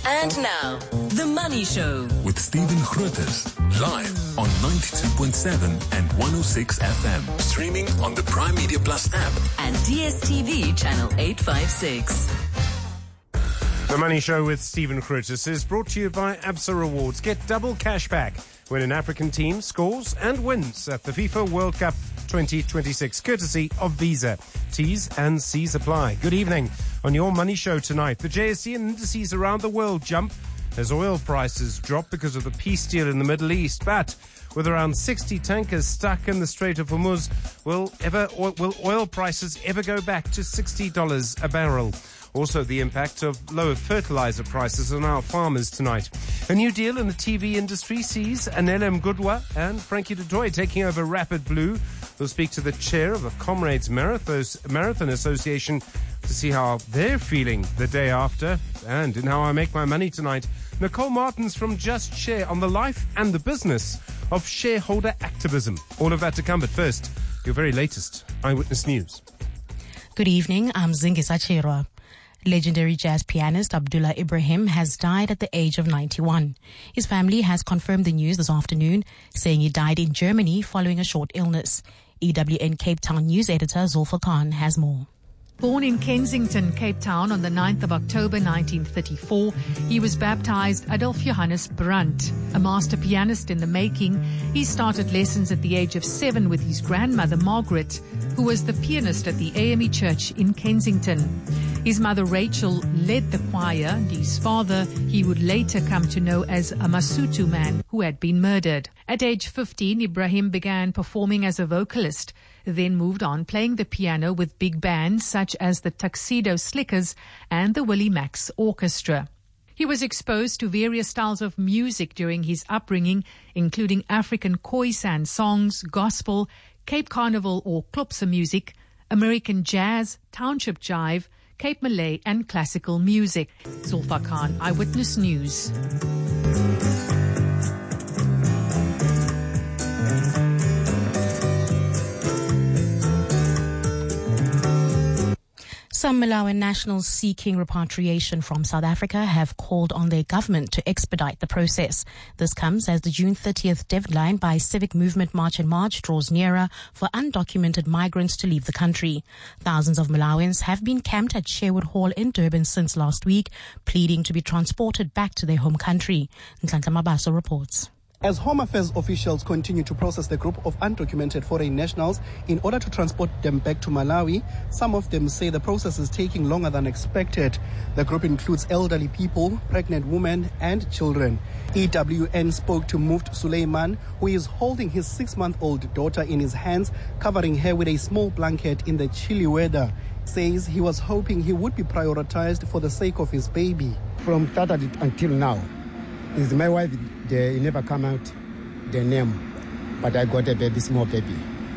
And now, The Money Show with Stephen Grootes, live on 92.7 and 106 FM. Streaming on the Prime Media Plus app and DSTV channel 856. The Money Show with Stephen Grootes is brought to you by ABSA Rewards. Get double cash back when an African team scores and wins at the FIFA World Cup 2026, courtesy of Visa. T's and C's apply. Good evening. On your Money Show tonight, the JSE and indices around the world jump as oil prices drop because of the peace deal in the Middle East. But with around 60 tankers stuck in the Strait of Hormuz, will oil prices ever go back to $60 a barrel? Also, the impact of lower fertilizer prices on our farmers tonight. A new deal in the TV industry sees Anele Mgudwa and Frankie du Toit taking over Rapid Blue. We'll speak to the chair of the Comrades Marathon Association to see how they're feeling the day after. And in How I Make My Money tonight, Nicole Martins from Just Share on the life and the business of shareholder activism. All of that to come, but first, your very latest Eyewitness News. Good evening, I'm Zingisa Chirwa. Legendary jazz pianist Abdullah Ibrahim has died at the age of 91. His family has confirmed the news this afternoon, saying he died in Germany following a short illness. EWN Cape Town news editor Zulfa Khan has more. Born in Kensington, Cape Town on the 9th of October 1934, he was baptized Adolf Johannes Brandt. A master pianist in the making, he started lessons at the age of 7 with his grandmother Margaret, who was the pianist at the AME Church in Kensington. His mother Rachel led the choir, and his father he would later come to know as a Masutu man who had been murdered. At age 15, Ibrahim began performing as a vocalist, then moved on playing the piano with big bands such as the Tuxedo Slickers and the Willie Max Orchestra. He was exposed to various styles of music during his upbringing, including African Khoisan songs, gospel, Cape Carnival or Klopse music, American jazz, township jive, Cape Malay and classical music. Zulfa Khan, Eyewitness News. Some Malawian nationals seeking repatriation from South Africa have called on their government to expedite the process. This comes as the June 30th deadline by Civic Movement March and March draws nearer for undocumented migrants to leave the country. Thousands of Malawians have been camped at Sherwood Hall in Durban since last week, pleading to be transported back to their home country. Nhlanhla Mabaso reports. As Home Affairs officials continue to process the group of undocumented foreign nationals in order to transport them back to Malawi, some of them say the process is taking longer than expected. The group includes elderly people, pregnant women, and children. EWN spoke to Muft Suleiman, who is holding his 6-month-old daughter in his hands, covering her with a small blanket in the chilly weather. Says he was hoping he would be prioritized for the sake of his baby. From Saturday until now, is my wife, they never come out the name, but I got a baby, small baby.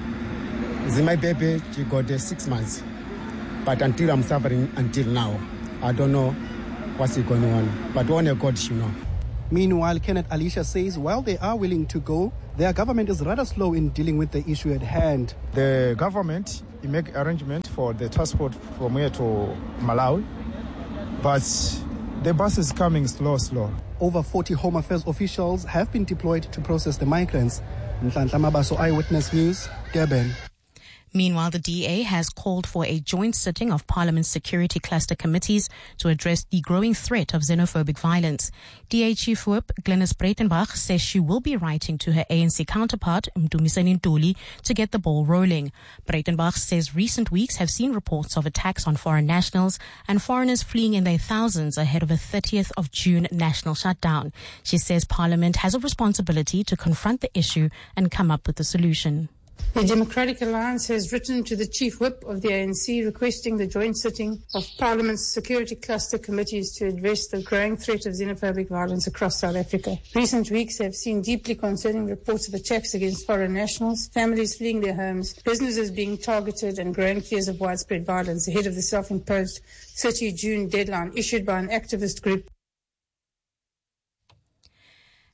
Is my baby, she got 6 months. But until I'm suffering until now, I don't know what's going on. But only God should know. Meanwhile, Kenneth Alicia says while they are willing to go, their government is rather slow in dealing with the issue at hand. The government make arrangements for the transport from here to Malawi, but the bus is coming slow. Over 40 Home Affairs officials have been deployed to process the migrants. Nhlanhla Mabaso, Eyewitness News, Durban. Meanwhile, the DA has called for a joint sitting of Parliament's security cluster committees to address the growing threat of xenophobic violence. DA Chief Whip Glenis Breitenbach says she will be writing to her ANC counterpart, Mdumiseni Ntuli, to get the ball rolling. Breitenbach says recent weeks have seen reports of attacks on foreign nationals and foreigners fleeing in their thousands ahead of a 30th of June national shutdown. She says Parliament has a responsibility to confront the issue and come up with a solution. The Democratic Alliance has written to the Chief Whip of the ANC requesting the joint sitting of Parliament's security cluster committees to address the growing threat of xenophobic violence across South Africa. Recent weeks have seen deeply concerning reports of attacks against foreign nationals, families fleeing their homes, businesses being targeted, and growing fears of widespread violence ahead of the self-imposed 30 June deadline issued by an activist group.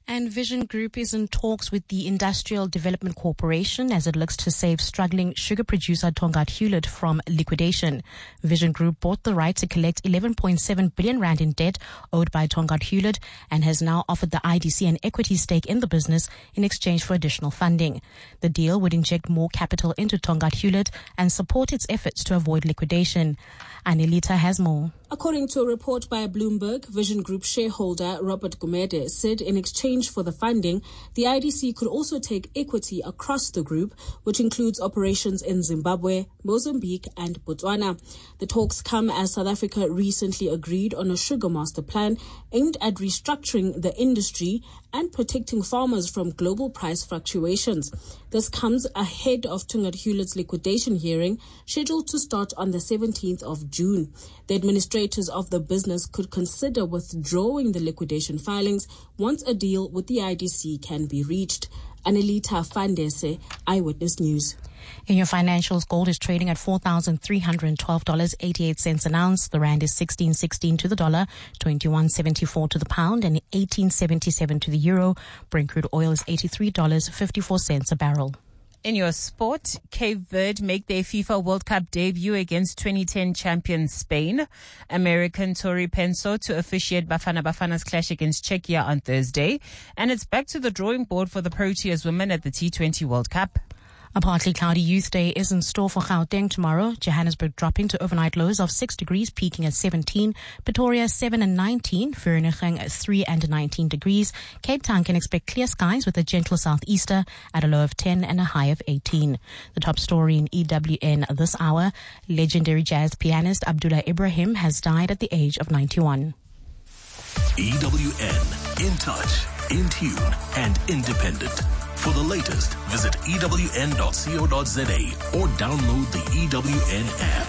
And Vision Group is in talks with the Industrial Development Corporation as it looks to save struggling sugar producer Tongaat Hewlett from liquidation. Vision Group bought the right to collect 11.7 billion rand in debt owed by Tongaat Hewlett and has now offered the IDC an equity stake in the business in exchange for additional funding. The deal would inject more capital into Tongaat Hewlett and support its efforts to avoid liquidation. Anelita has more. According to a report by Bloomberg, Vision Group shareholder Robert Gumede said in exchange for the funding, the IDC could also take equity across the group, which includes operations in Zimbabwe, Mozambique and Botswana. The talks come as South Africa recently agreed on a sugar master plan aimed at restructuring the industry and protecting farmers from global price fluctuations. This comes ahead of Tongaat Hewlett's liquidation hearing scheduled to start on the 17th of June. The administrators of the business could consider withdrawing the liquidation filings once a deal with the IDC can be reached. Anelita Fandese, Eyewitness News. In your financials, gold is trading at $4,312.88 an ounce. The rand is 16.16 to the dollar, 21.74 to the pound, and 18.77 to the euro. Brent crude oil is $83.54 a barrel. In your sport, Cape Verde make their FIFA World Cup debut against 2010 champion Spain. American Tori Penso to officiate Bafana Bafana's clash against Czechia on Thursday. And it's back to the drawing board for the Proteas women at the T20 World Cup. A partly cloudy youth day is in store for Gauteng tomorrow. Johannesburg dropping to overnight lows of 6 degrees, peaking at 17. Pretoria 7 and 19. Vereeniging at 3 and 19 degrees. Cape Town can expect clear skies with a gentle southeaster at a low of 10 and a high of 18. The top story in EWN this hour, legendary jazz pianist Abdullah Ibrahim has died at the age of 91. EWN, in touch, in tune and independent. For the latest, visit ewn.co.za or download the EWN app.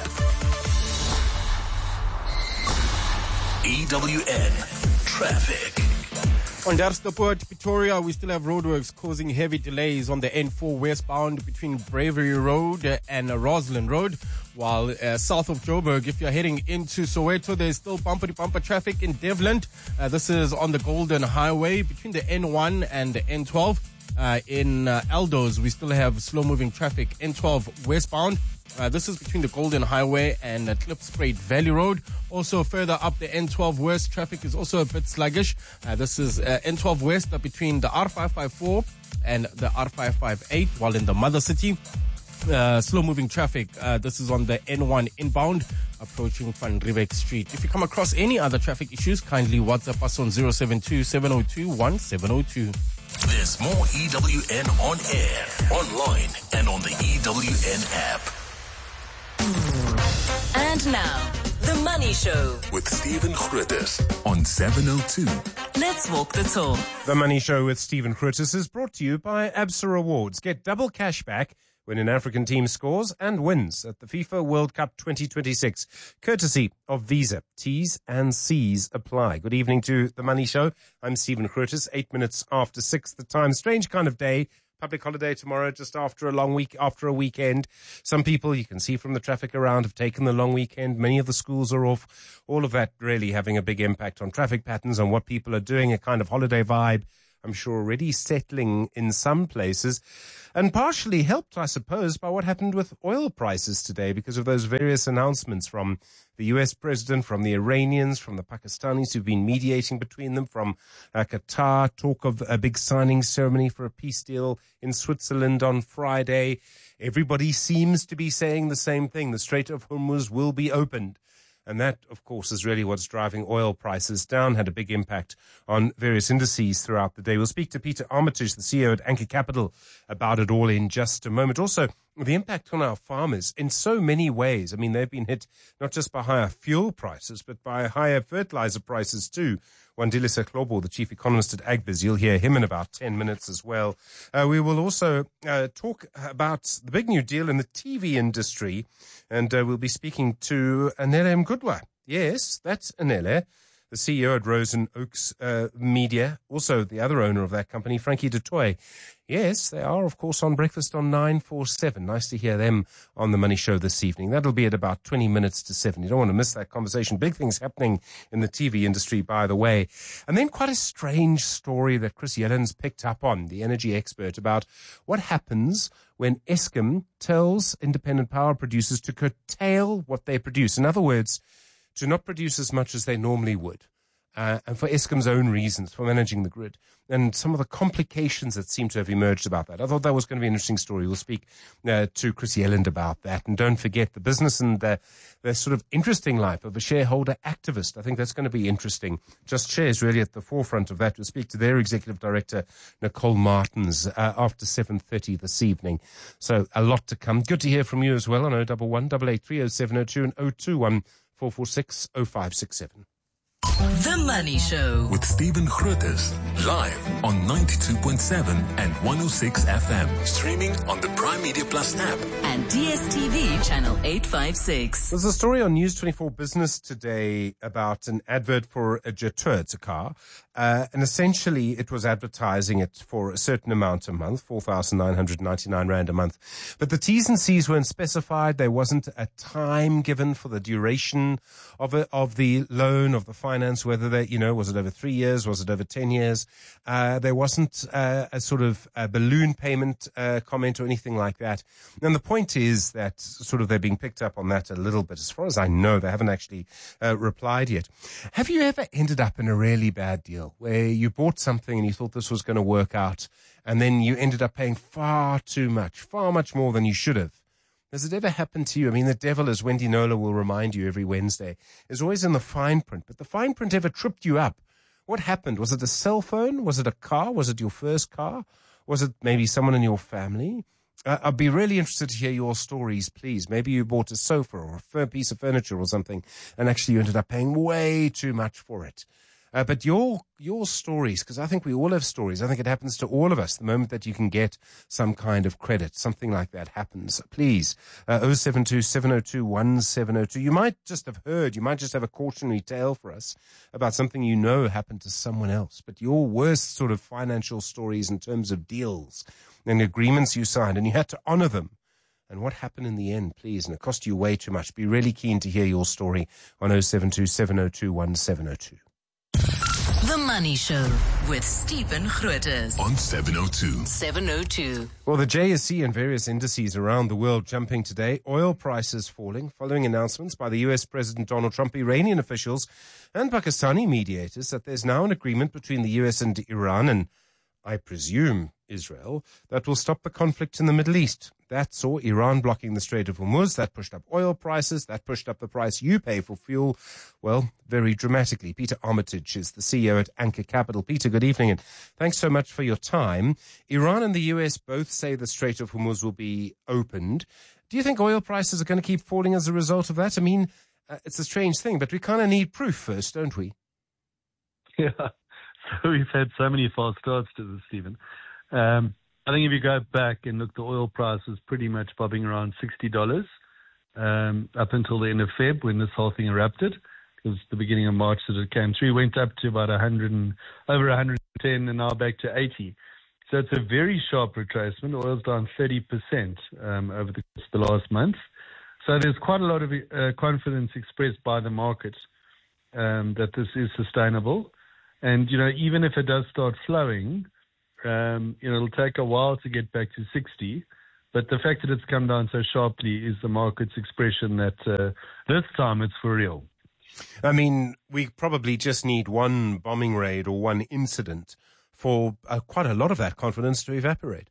EWN Traffic. On Darstoport, Pretoria, we still have roadworks causing heavy delays on the N4 westbound between Bravery Road and Roslyn Road. While south of Joburg, if you're heading into Soweto, there's still bumper-to-bumper traffic in Devland. This is on the Golden Highway between the N1 and the N12. In Eldos, we still have slow-moving traffic, N12 westbound. This is between the Golden Highway and Klipspruit Valley Road. Also further up the N12 West, traffic is also a bit sluggish. This is N12 West between the R554 and the R558, while in the Mother City, slow-moving traffic. This is on the N1 inbound, approaching Van Riebeeck Street. If you come across any other traffic issues, kindly WhatsApp us on 072-702-1702. There's more EWN on air, online, and on the EWN app. And now, The Money Show with Stephen Grootes on 702. Let's walk the talk. The Money Show with Stephen Grootes is brought to you by Absa Rewards. Get double cash back when an African team scores and wins at the FIFA World Cup 2026, courtesy of Visa. T's and C's apply. Good evening to The Money Show. I'm Stephen Grootes, 8 minutes after 6 the time. Strange kind of day. Public holiday tomorrow, just after a long week, after a weekend. Some people, you can see from the traffic around, have taken the long weekend. Many of the schools are off. All of that really having a big impact on traffic patterns, on what people are doing, a kind of holiday vibe, I'm sure, already settling in some places. And partially helped, I suppose, by what happened with oil prices today because of those various announcements from the US president, from the Iranians, from the Pakistanis who've been mediating between them, from Qatar, talk of a big signing ceremony for a peace deal in Switzerland on Friday. Everybody seems to be saying the same thing. The Strait of Hormuz will be opened. And that, of course, is really what's driving oil prices down, had a big impact on various indices throughout the day. We'll speak to Peter Armitage, the CEO at Anchor Capital, about it all in just a moment. Also, the impact on our farmers in so many ways. I mean, they've been hit not just by higher fuel prices, but by higher fertilizer prices too. Wandile Seklobo, the chief economist at Agbiz, you'll hear him in about 10 minutes as well. We will also talk about the big new deal in the TV industry, and we'll be speaking to Anele Mgudwa. Yes, that's Anele, the CEO at Rosen Oaks Media, also the other owner of that company, Frankie du Toit. Yes, they are, of course, on Breakfast on 947. Nice to hear them on The Money Show this evening. That'll be at about 20 minutes to 7. You don't want to miss that conversation. Big things happening in the TV industry, by the way. And then quite a strange story that Chris Yellen's picked up on, the energy expert, about what happens when Eskom tells independent power producers to curtail what they produce. In other words, to not produce as much as they normally would. And for Eskom's own reasons, for managing the grid, and some of the complications that seem to have emerged about that. I thought that was going to be an interesting story. We'll speak to Chris Yelland about that. And don't forget the business and the sort of interesting life of a shareholder activist. I think that's going to be interesting. Just Shares really at the forefront of that. We'll speak to their executive director, Nicole Martins, after 7:30 this evening. So a lot to come. Good to hear from you as well on 011 883 0702 and 021 446 0567. The Money Show with Stephen Grootes, live on 92.7 and 106 FM, streaming on the Prime Media Plus app and DSTV channel 856. There's a story on News 24 Business today about an advert for a Jetur. It's a car, and essentially it was advertising it for a certain amount a month, 4,999 Rand a month. But the T's and C's weren't specified. There wasn't a time given for the duration of the loan, of the finance, whether they, was it over 3 years, was it over 10 years? There wasn't a sort of a balloon payment comment or anything like that. And the point is that sort of they're being picked up on that a little bit. As far as I know, they haven't actually replied yet. Have you ever ended up in a really bad deal where you bought something and you thought this was going to work out, and then you ended up paying far too much, far much more than you should have? Has it ever happened to you? I mean, the devil, as Wendy Nola will remind you every Wednesday, is always in the fine print. But the fine print ever tripped you up. What happened? Was it a cell phone? Was it a car? Was it your first car? Was it maybe someone in your family? I'd be really interested to hear your stories, please. Maybe you bought a sofa or a piece of furniture or something, and actually you ended up paying way too much for it. But your stories, because I think we all have stories. I think it happens to all of us. The moment that you can get some kind of credit, something like that happens. Please, 072 702 1702. You might just have heard, you might just have a cautionary tale for us about something you know happened to someone else. But your worst sort of financial stories in terms of deals and agreements you signed, and you had to honor them. And what happened in the end, please? And it cost you way too much. Be really keen to hear your story on 072 702 1702. The Money Show with Stephen Grootes on 702. 702. Well, the JSE and various indices around the world jumping today. Oil prices falling following announcements by the US President Donald Trump, Iranian officials and Pakistani mediators that there's now an agreement between the US and Iran and, I presume, Israel, that will stop the conflict in the Middle East. That saw Iran blocking the Strait of Hormuz. That pushed up oil prices. That pushed up the price you pay for fuel, well, very dramatically. Peter Armitage is the CEO at Anchor Capital. Peter, good evening, and thanks so much for your time. Iran and the US both say the Strait of Hormuz will be opened. Do you think oil prices are going to keep falling as a result of that? I mean, it's a strange thing, but we kind of need proof first, don't we? Yeah. So we've had so many false starts to this, Stephen. I think if you go back and look, the oil price was pretty much bobbing around $60 up until the end of Feb when this whole thing erupted. It was the beginning of March that it came through. Went up to about over 110 and now back to 80. So it's a very sharp retracement. Oil's down 30% over the last month. So there's quite a lot of confidence expressed by the market that this is sustainable. And, even if it does start flowing, it'll take a while to get back to 60. But the fact that it's come down so sharply is the market's expression that this time it's for real. I mean, we probably just need one bombing raid or one incident for quite a lot of that confidence to evaporate.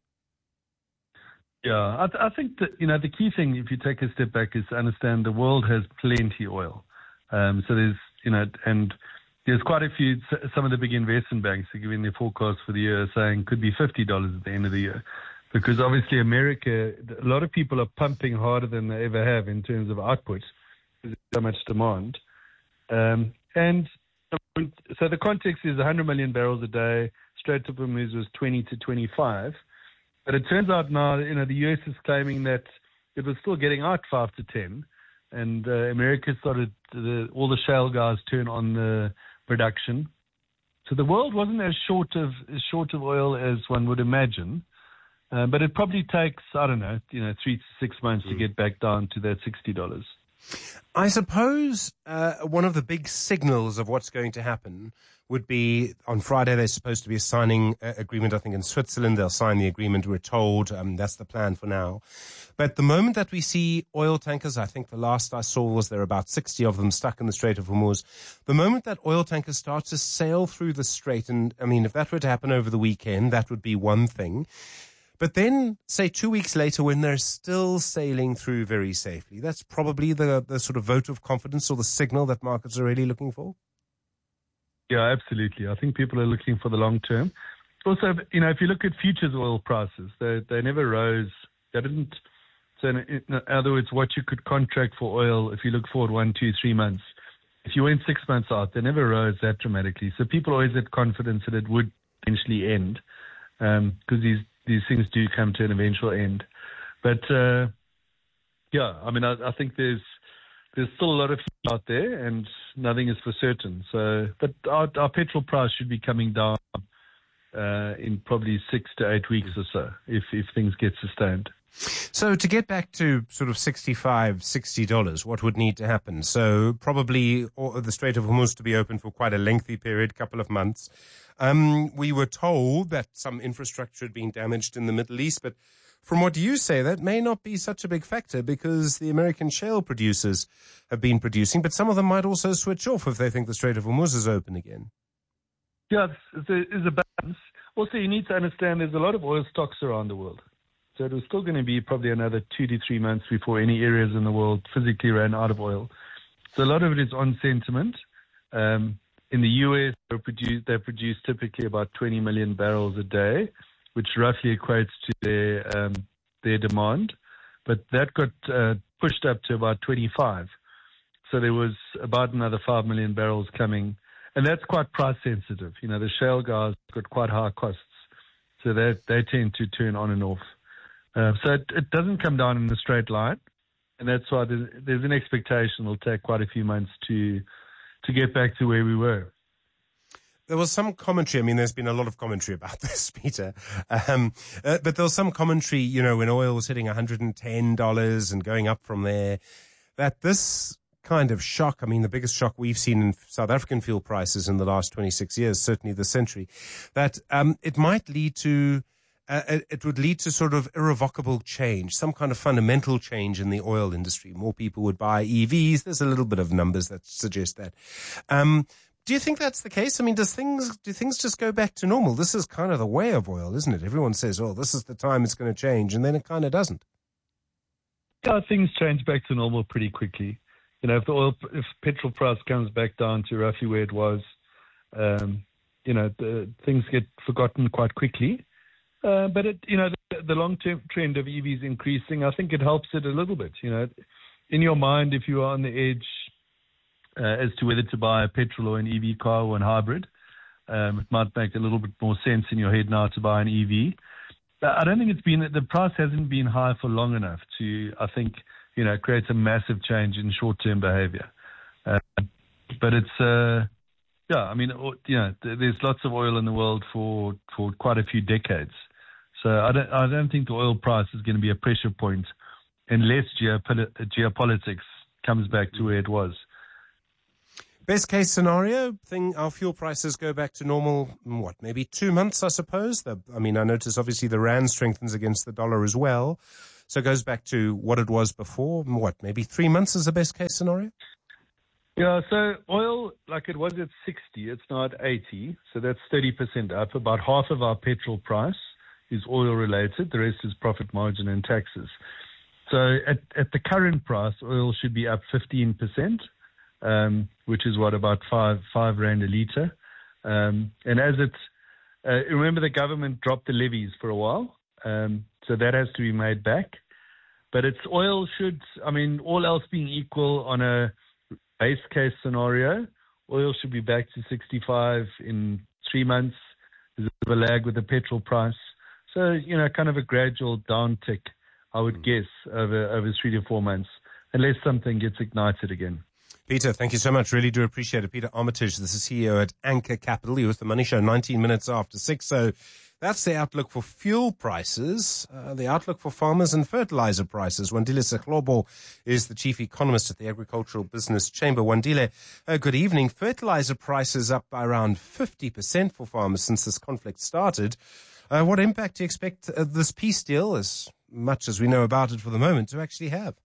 Yeah, I think that, the key thing, if you take a step back, is to understand the world has plenty oil. So there's, and there's quite a few, some of the big investment banks are giving their forecast for the year saying could be $50 at the end of the year. Because obviously America, a lot of people are pumping harder than they ever have in terms of output. There's so much demand. And so the context is 100 million barrels a day. Strait of Hormuz was 20 to 25. But it turns out now, the U.S. is claiming that it was still getting out 5 to 10. And America started, all the shale guys turn on the production. So the world wasn't as short of oil as one would imagine. But it probably takes, I don't know, 3 to 6 months to get back down to that $60. I suppose one of the big signals of what's going to happen would be on Friday there's supposed to be a signing agreement, I think, in Switzerland. They'll sign the agreement, we're told. That's the plan for now. But the moment that we see oil tankers, I think the last I saw was there are about 60 of them stuck in the Strait of Hormuz. The moment that oil tankers start to sail through the strait, and I mean, if that were to happen over the weekend, that would be one thing. But then, say 2 weeks later, when they're still sailing through very safely, that's probably the sort of vote of confidence or the signal that markets are really looking for? Yeah, absolutely. I think people are looking for the long term. Also, if you look at futures oil prices, they never rose. They didn't. So in other words, what you could contract for oil, if you look forward 1, 2, 3 months, if you went 6 months out, they never rose that dramatically. So people always had confidence that it would eventually end, because these things do come to an eventual end. But, I think there's still a lot of heat out there and nothing is for certain. So, but our petrol price should be coming down in probably 6 to 8 weeks or so if things get sustained. So to get back to sort of $65, $60, what would need to happen? So probably the Strait of Hormuz to be open for quite a lengthy period, couple of months. We were told that some infrastructure had been damaged in the Middle East, but from what you say, that may not be such a big factor because the American shale producers have been producing, but some of them might also switch off if they think the Strait of Hormuz is open again. Yeah, there's a balance. Also, you need to understand there's a lot of oil stocks around the world. So it was still going to be probably another 2 to 3 months before any areas in the world physically ran out of oil. So a lot of it is on sentiment. In the U.S., they produce typically about 20 million barrels a day, which roughly equates to their demand. But that got pushed up to about 25. So there was about another 5 million barrels coming. And that's quite price sensitive. The shale guys got quite high costs. So they tend to turn on and off. So it doesn't come down in a straight line, and that's why there's an expectation it'll take quite a few months to get back to where we were. There was some commentary. I mean, there's been a lot of commentary about this, Peter. But there was some commentary, when oil was hitting $110 and going up from there, that this kind of shock, I mean, the biggest shock we've seen in South African fuel prices in the last 26 years, certainly this century, that it might lead to it would lead to sort of irrevocable change, some kind of fundamental change in the oil industry. More people would buy EVs. There's a little bit of numbers that suggest that. Do you think that's the case? I mean, do things just go back to normal? This is kind of the way of oil, isn't it? Everyone says, oh, this is the time it's going to change, and then it kind of doesn't. Yeah, things change back to normal pretty quickly. If petrol price comes back down to roughly where it was, things get forgotten quite quickly. But the long-term trend of EVs increasing, I think it helps it a little bit. In your mind, if you are on the edge as to whether to buy a petrol or an EV car or a hybrid, it might make a little bit more sense in your head now to buy an EV. But I don't think the price hasn't been high for long enough to, I think, create a massive change in short-term behavior. But it's, there's lots of oil in the world for quite a few decades. So I don't think the oil price is going to be a pressure point unless geopolitics comes back to where it was. Best case scenario, our fuel prices go back to normal, maybe 2 months, I suppose? I notice obviously the rand strengthens against the dollar as well. So it goes back to what it was before, maybe 3 months is the best case scenario? Yeah, so oil, like it was at 60, it's now at 80. So that's 30% up. About half of our petrol price is oil related. The rest is profit margin and taxes. So at the current price, oil should be up 15%, which is about 5 rand a litre. And as remember the government dropped the levies for a while. So that has to be made back. But oil all else being equal on a base case scenario, oil should be back to 65 in 3 months. There's a bit of a lag with the petrol price. So, kind of a gradual downtick, I would guess, over 3 to 4 months, unless something gets ignited again. Peter, thank you so much. Really do appreciate it. Peter Armitage, this is CEO at Anchor Capital. He was the Money Show 19 minutes after 6. So That's the outlook for fuel prices, the outlook for farmers and fertilizer prices. Wandile Seklobo is the chief economist at the Agricultural Business Chamber. Wandile, good evening. Fertilizer prices up by around 50% for farmers since this conflict started. What impact do you expect this peace deal, as much as we know about it for the moment, to actually have?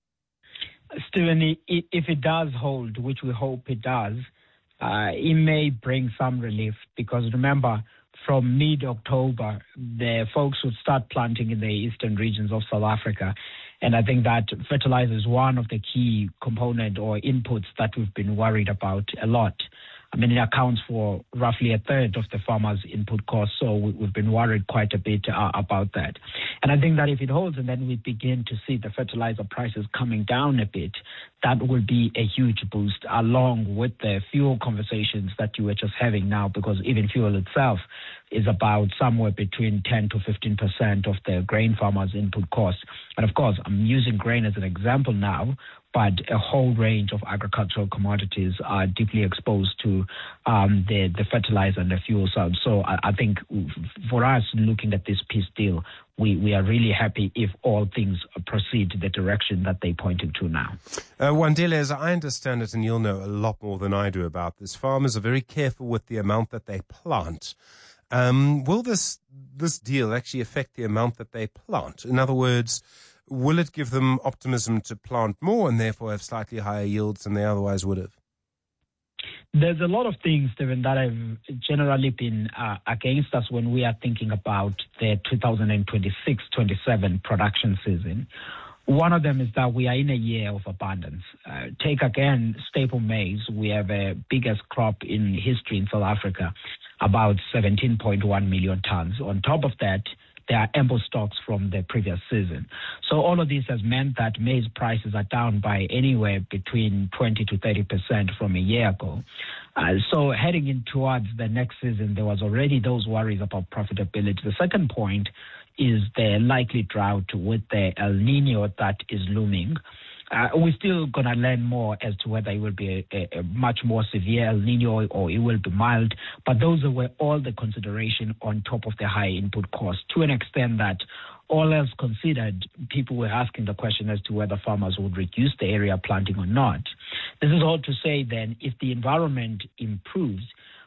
Stephen, if it does hold, which we hope it does, it may bring some relief, because remember, from mid-October, the folks would start planting in the eastern regions of South Africa. And I think that fertilizer is one of the key component or inputs that we've been worried about a lot. I mean, it accounts for roughly a third of the farmers' input costs, so we've been worried quite a bit about that. And I think that if it holds and then we begin to see the fertilizer prices coming down a bit, that will be a huge boost, along with the fuel conversations that you were just having now, because even fuel itself is about somewhere between 10 to 15% of the grain farmers' input costs. And of course, I'm using grain as an example now, but a whole range of agricultural commodities are deeply exposed to the fertilizer and the fuel side. So I think for us, looking at this peace deal, we are really happy if all things proceed the direction that they're pointing to now. Wandile, as I understand it, and you'll know a lot more than I do about this, farmers are very careful with the amount that they plant. Will this deal actually affect the amount that they plant? In other words, will it give them optimism to plant more and therefore have slightly higher yields than they otherwise would have? There's a lot of things, Stephen, that have generally been against us when we are thinking about the 2026-27 production season. One of them is that we are in a year of abundance. Take again staple maize. We have the biggest crop in history in South Africa, about 17.1 million tons. On top of that, there are ample stocks from the previous season. So all of this has meant that maize prices are down by anywhere between 20 to 30% from a year ago. So heading in towards the next season, there was already those worries about profitability. The second point is the likely drought with the El Nino that is looming. We're still going to learn more as to whether it will be a much more severe El Nino or it will be mild. But those were all the consideration on top of the high input cost, to an extent that all else considered, people were asking the question as to whether farmers would reduce the area planting or not. This is all to say then, if the environment improves,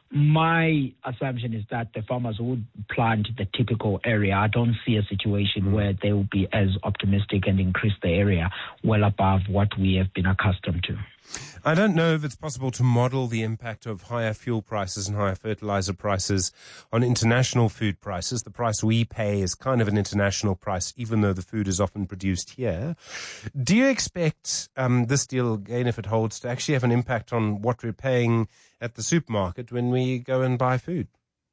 my assumption is that the farmers would plant the typical area. I don't see a situation where they will be as optimistic and increase the area well above what we have been accustomed to. I don't know if it's possible to model the impact of higher fuel prices and higher fertilizer prices on international food prices. The price we pay is kind of an international price, even though the food is often produced here. Do you expect this deal, again, if it holds, to actually have an impact on what we're paying at the supermarket when we go and buy food?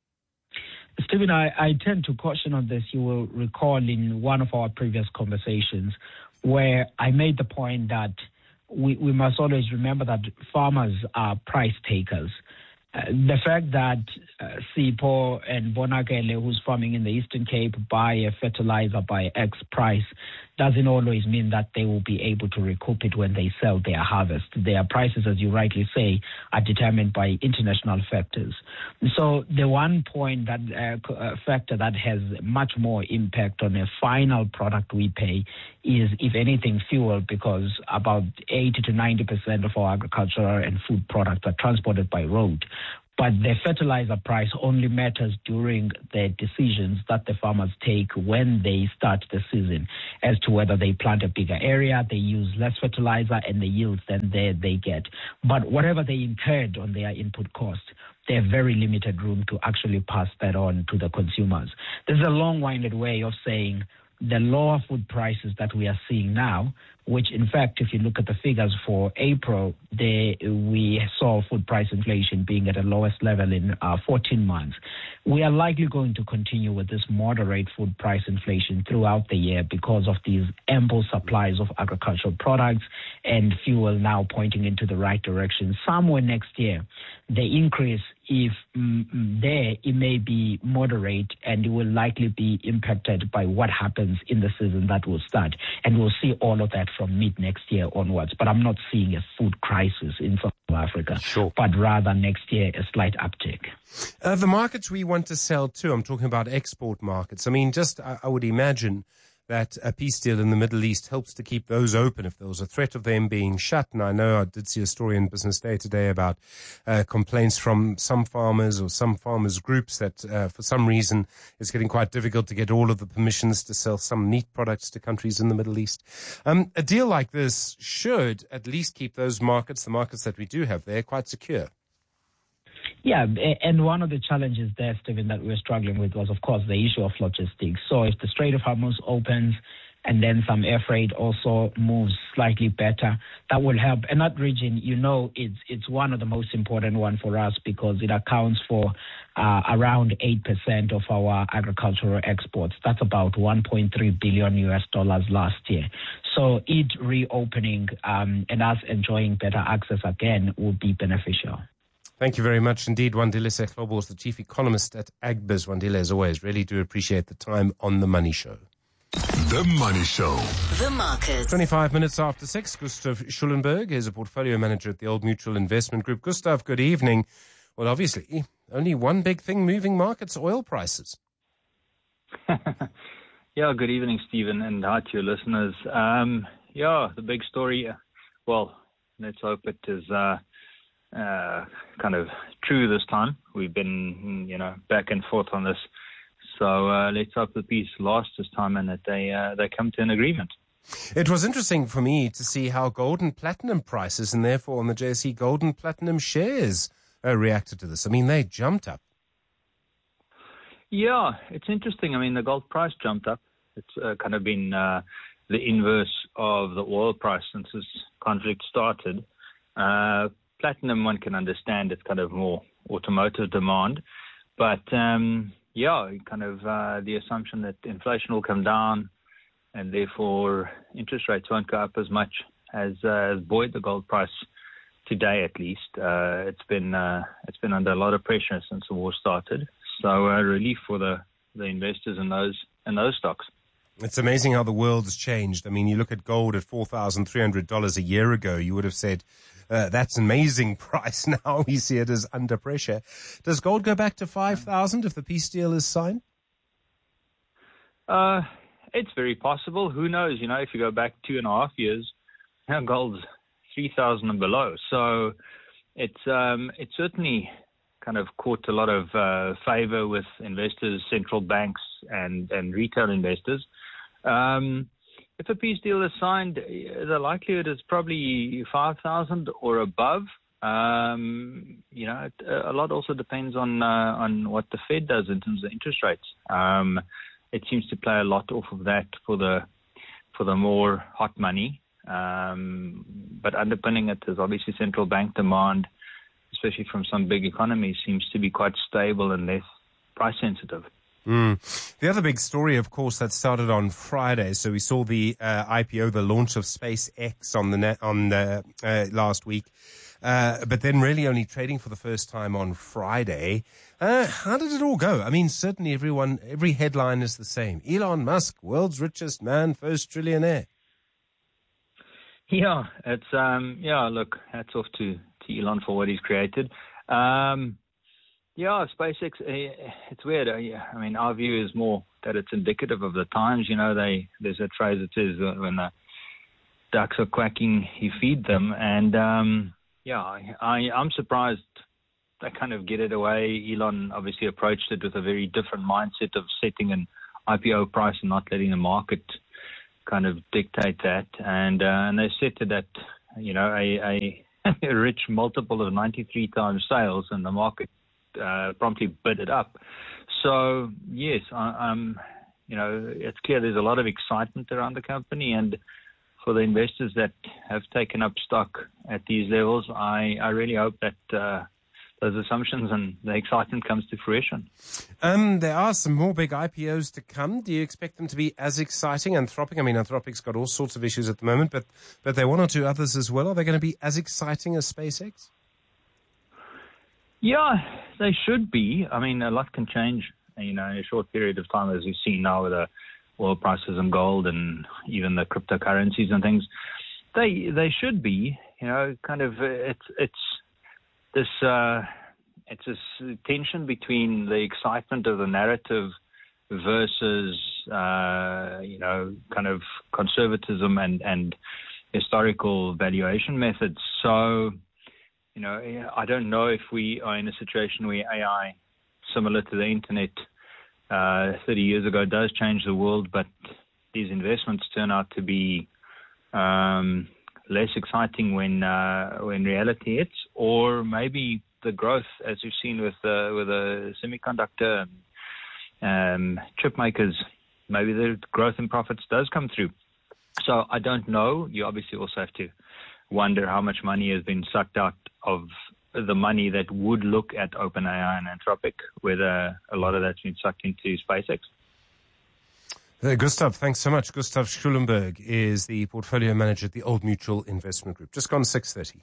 Stephen, I tend to caution on this. You will recall in one of our previous conversations where I made the point that we must always remember that farmers are price takers. The fact that Sipho and Bonakele, who's farming in the Eastern Cape, buy a fertilizer by X price doesn't always mean that they will be able to recoup it when they sell their harvest. Their prices, as you rightly say, are determined by international factors. So the one point that factor that has much more impact on the final product we pay is, if anything, fuel, because about 80 to 90% of our agricultural and food products are transported by road. But the fertilizer price only matters during the decisions that the farmers take when they start the season as to whether they plant a bigger area, they use less fertilizer, and the yields then they get. But whatever they incurred on their input cost, they have very limited room to actually pass that on to the consumers. There's a long-winded way of saying the lower food prices that we are seeing now, which in fact, if you look at the figures for April, we saw food price inflation being at the lowest level in 14 months. We are likely going to continue with this moderate food price inflation throughout the year because of these ample supplies of agricultural products and fuel now pointing into the right direction. Somewhere next year, the increase, if it may be moderate, and it will likely be impacted by what happens in the season that will start. And we'll see all of that from mid next year onwards. But I'm not seeing a food crisis in South Africa, sure, but rather next year a slight uptick. The markets we want to sell to, I'm talking about export markets. I mean, I would imagine that a peace deal in the Middle East helps to keep those open if there was a threat of them being shut. And I know I did see a story in Business Day today about complaints from some farmers or some farmers groups that for some reason it's getting quite difficult to get all of the permissions to sell some meat products to countries in the Middle East. A deal like this should at least keep those markets, the markets that we do have there, quite secure. Yeah, and one of the challenges there, Stephen, that we're struggling with was, of course, the issue of logistics. So if the Strait of Hormuz opens and then some air freight also moves slightly better, that will help. And that region, it's one of the most important one for us because it accounts for around 8% of our agricultural exports. That's about $1.3 billion last year. So it reopening and us enjoying better access again would be beneficial. Thank you very much indeed, Wandile Sehlobo, the chief economist at Agbiz. Wandile, as always, really do appreciate the time on The Money Show. The Money Show. The market. 25 minutes after 6, Gustav Schulenberg is a portfolio manager at the Old Mutual Investment Group. Gustav, good evening. Well, obviously, only one big thing moving markets, oil prices. Yeah, good evening, Stephen, and hi to your listeners. The big story, well, let's hope it is kind of true this time. We've been, back and forth on this. So let's hope the peace lasts this time and that they come to an agreement. It was interesting for me to see how gold and platinum prices, and therefore on the JSE gold and platinum shares, reacted to this. I mean, they jumped up. Yeah, it's interesting. I mean, the gold price jumped up. It's kind of been the inverse of the oil price since this conflict started. Platinum, one can understand, it's kind of more automotive demand. But, kind of the assumption that inflation will come down and therefore interest rates won't go up as much has buoyed the gold price today, at least. It's been under a lot of pressure since the war started. So relief for the investors in those stocks. It's amazing how the world has changed. I mean, you look at gold at $4,300 a year ago, you would have said, that's an amazing price. Now we see it as under pressure. Does gold go back to 5,000 if the peace deal is signed? It's very possible. Who knows? If you go back 2.5 years, gold's 3,000 and below. So it's certainly kind of caught a lot of favor with investors, central banks, and retail investors. If a peace deal is signed, the likelihood is probably 5,000 or above. A lot also depends on what the Fed does in terms of interest rates. It seems to play a lot off of that for the more hot money. But underpinning it is obviously central bank demand, especially from some big economies, seems to be quite stable and less price sensitive. The other big story, of course, that started on Friday. So we saw the IPO, the launch of SpaceX on the last week, but then really only trading for the first time on Friday. How did it all go? I mean, certainly every headline is the same. Elon Musk, world's richest man, first trillionaire. Yeah, it's look, hats off to Elon for what he's created. SpaceX, it's weird. I mean, our view is more that it's indicative of the times. There's a phrase that says when the ducks are quacking, you feed them. And, I'm surprised they kind of get it away. Elon obviously approached it with a very different mindset of setting an IPO price and not letting the market kind of dictate that. And they set it at, a rich multiple of 93 times sales, and the market promptly bid it up. So yes, it's clear there's a lot of excitement around the company, and for the investors that have taken up stock at these levels, I really hope that those assumptions and the excitement comes to fruition. There are some more big IPOs to come. Do you expect them to be as exciting? Anthropic's got all sorts of issues at the moment, but there are one or two others as well. Are they going to be as exciting as SpaceX? Yeah, they should be. I mean, a lot can change, in a short period of time, as we've seen now with oil prices and gold and even the cryptocurrencies and things. They should be, kind of, it's this tension between the excitement of the narrative versus, kind of conservatism and historical valuation methods. So, I don't know if we are in a situation where AI, similar to the internet 30 years ago, does change the world, but these investments turn out to be less exciting when reality hits, or maybe the growth, as you've seen with the semiconductor chip makers, maybe the growth in profits does come through. So I don't know. You obviously also have to wonder how much money has been sucked out of the money that would look at OpenAI and Anthropic, whether a lot of that's been sucked into SpaceX. Gustav, thanks so much. Gustav Schulenberg is the portfolio manager at the Old Mutual Investment Group. Just gone 6:30.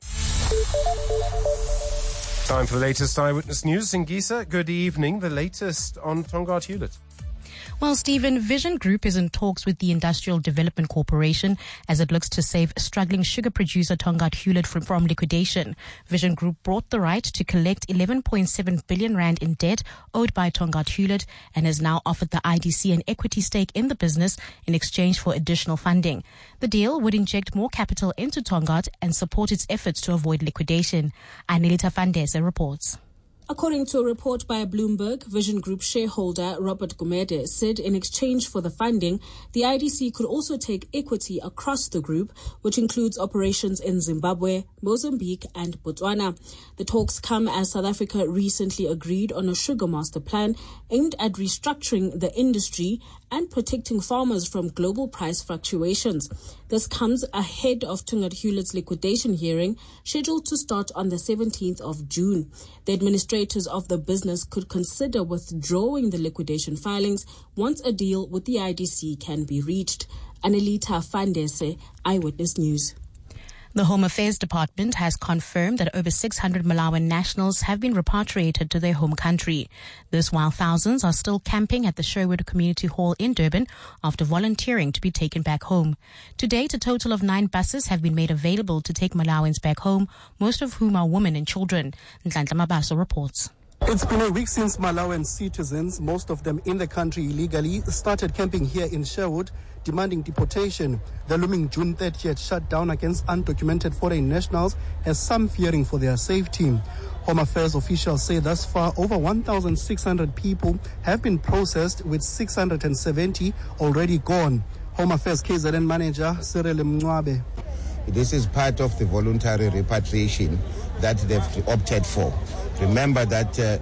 Time for the latest Eyewitness News. Singisa, good evening. The latest on Tongaat Hulett. Well, Stephen, Vision Group is in talks with the Industrial Development Corporation as it looks to save struggling sugar producer Tongaat Hulett from liquidation. Vision Group brought the right to collect 11.7 billion rand in debt owed by Tongaat Hulett and has now offered the IDC an equity stake in the business in exchange for additional funding. The deal would inject more capital into Tongaat and support its efforts to avoid liquidation. Anelita Fandese reports. According to a report by Bloomberg, Vision Group shareholder Robert Gumede said in exchange for the funding, the IDC could also take equity across the group, which includes operations in Zimbabwe, Mozambique and Botswana. The talks come as South Africa recently agreed on a sugar master plan aimed at restructuring the industry and protecting farmers from global price fluctuations. This comes ahead of Tongaat Hulett's liquidation hearing, scheduled to start on the 17th of June. The administrators of the business could consider withdrawing the liquidation filings once a deal with the IDC can be reached. Anelita Fandese, Eyewitness News. The Home Affairs Department has confirmed that over 600 Malawian nationals have been repatriated to their home country. This while thousands are still camping at the Sherwood Community Hall in Durban after volunteering to be taken back home. To date, a total of 9 buses have been made available to take Malawians back home, most of whom are women and children. Nhlanhla Mabaso reports. It's been a week since Malawian citizens, most of them in the country illegally, started camping here in Sherwood, demanding deportation. The looming June 30th shutdown against undocumented foreign nationals has some fearing for their safety. Home Affairs officials say thus far over 1,600 people have been processed, with 670 already gone. Home Affairs KZN manager Cyril Mncwabe. This is part of the voluntary repatriation that they've opted for. Remember that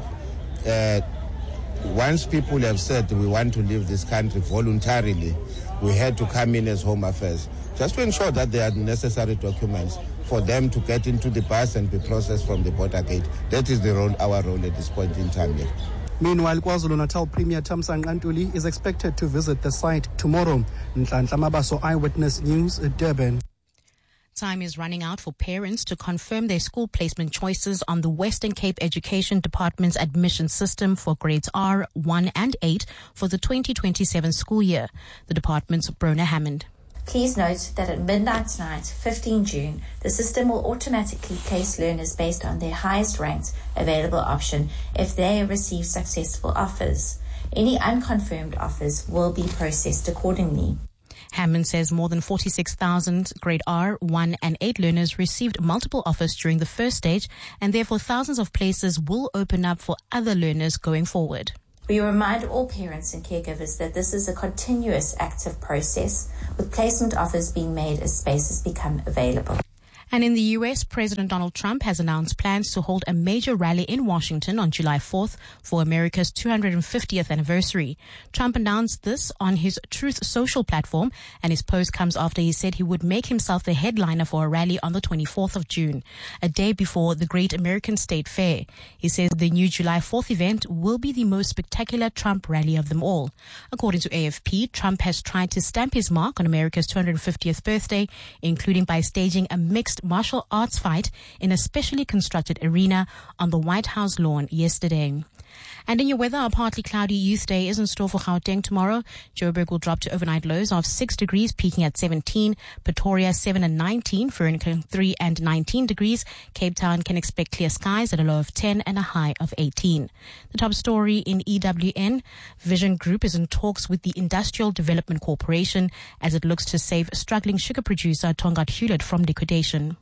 once people have said we want to leave this country voluntarily, we had to come in as Home Affairs just to ensure that there are necessary documents for them to get into the bus and be processed from the border gate. That is our role at this point in time here. Meanwhile, KwaZulu-Natal Premier Thamsanqa Ntuli is expected to visit the site tomorrow. Nhlanhla Mabaso, Eyewitness News, Durban. Time is running out for parents to confirm their school placement choices on the Western Cape Education Department's admission system for grades R, 1 and 8 for the 2027 school year. The department's Brona Hammond. Please note that at midnight tonight, 15 June, the system will automatically place learners based on their highest ranked available option if they receive successful offers. Any unconfirmed offers will be processed accordingly. Hammond says more than 46,000 grade R, 1 and 8 learners received multiple offers during the first stage, and therefore thousands of places will open up for other learners going forward. We remind all parents and caregivers that this is a continuous active process, with placement offers being made as spaces become available. And in the U.S., President Donald Trump has announced plans to hold a major rally in Washington on July 4th for America's 250th anniversary. Trump announced this on his Truth Social platform, and his post comes after he said he would make himself the headliner for a rally on the 24th of June, a day before the Great American State Fair. He says the new July 4th event will be the most spectacular Trump rally of them all. According to AFP, Trump has tried to stamp his mark on America's 250th birthday, including by staging a mixed martial arts fight in a specially constructed arena on the White House lawn yesterday. And in your weather, a partly cloudy youth day is in store for Gauteng tomorrow. Joburg will drop to overnight lows of 6 degrees, peaking at 17. Pretoria 7 and 19. Veronica 3 and 19 degrees. Cape Town can expect clear skies at a low of 10 and a high of 18. The top story in EWN. Vision Group is in talks with the Industrial Development Corporation as it looks to save struggling sugar producer Tongaat Hewlett from liquidation.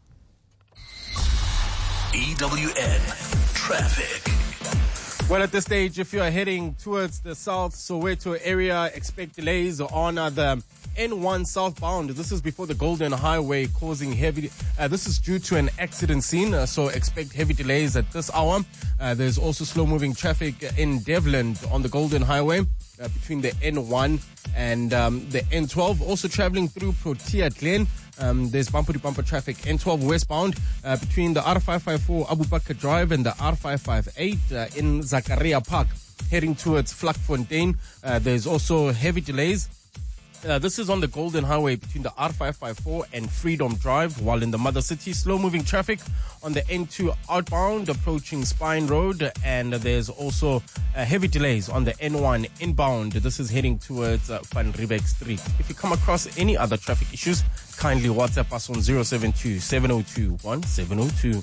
EWN Traffic. Well, at this stage, if you are heading towards the South Soweto area, expect delays on the N1 southbound. This is before the Golden Highway, causing heavy. This is due to an accident scene, so expect heavy delays at this hour. There's also slow-moving traffic in Devland on the Golden Highway between the N1 and the N12. Also traveling through Protea Glen. There's bumper-to-bumper traffic N12 westbound between the R554 Abu Bakr Drive and the R558 in Zakaria Park, heading towards Vlakfontein. There's also heavy delays. This is on the Golden Highway between the R554 and Freedom Drive, while in the Mother City, slow-moving traffic on the N2 outbound approaching Spine Road, and there's also heavy delays on the N1 inbound. This is heading towards Van Riebeck Street. If you come across any other traffic issues, kindly WhatsApp us on 072-702-1702.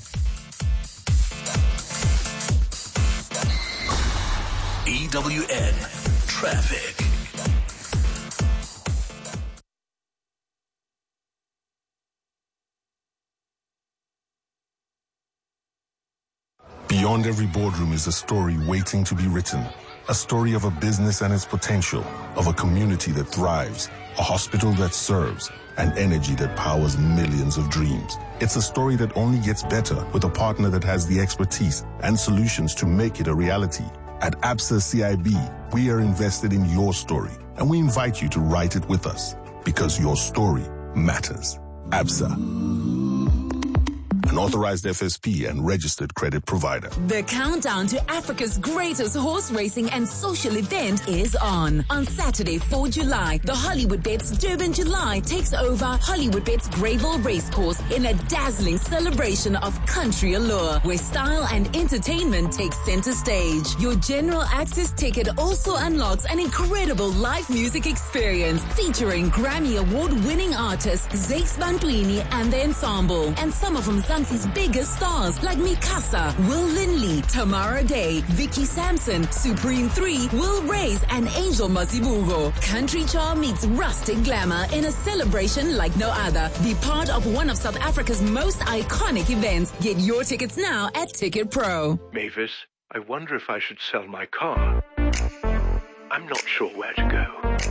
EWN Traffic. Beyond every boardroom is a story waiting to be written. A story of a business and its potential, of a community that thrives, a hospital that serves, and energy that powers millions of dreams. It's a story that only gets better with a partner that has the expertise and solutions to make it a reality. At Absa CIB, we are invested in your story, and we invite you to write it with us, because your story matters. Absa, an authorized FSP and registered credit provider. The countdown to Africa's greatest horse racing and social event is on. On Saturday, 4 July, the Hollywood Bets Durban July takes over Hollywood Bets Greyville Racecourse in a dazzling celebration of country allure, where style and entertainment take center stage. Your general access ticket also unlocks an incredible live music experience featuring Grammy Award-winning artists Zakes Bantwini and the Ensemble, and some of Mzansi's biggest stars like Mikasa, Will Linley, Tamara Day, Vicky Sampson, Supreme 3, Will Reyes, and Angel Mazibugo. Country charm meets rustic glamour in a celebration like no other. Be part of one of South Africa's most iconic events. Get your tickets now at Ticket Pro. Mavis, I wonder if I should sell my car. I'm not sure where to go.